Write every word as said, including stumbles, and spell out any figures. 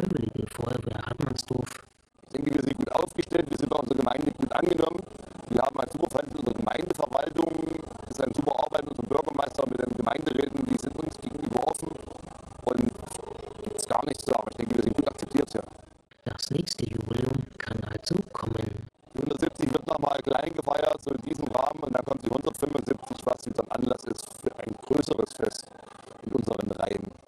Freiwillige Feuerwehr Hartmannsdorf? Ich denke, wir sind gut aufgestellt, wir sind bei unserer Gemeinde gut angenommen. Wir haben ein super Verhältnis mit unserer Gemeindeverwaltung, das ist eine super Arbeit mit unserem Bürgermeister, mit den Gemeinderäten, die sind uns gegenüber offen und gibt es gar nichts zu sagen. Ich denke, wir sind gut akzeptiert hier. Das nächste Jubiläum kann also kommen. Die hundertsiebzig wird nochmal klein gefeiert, so in diesem Rahmen, und dann kommt die hundertfünfundsiebzig, was wieder ein Anlass ist für ein größeres Fest in unseren Reihen.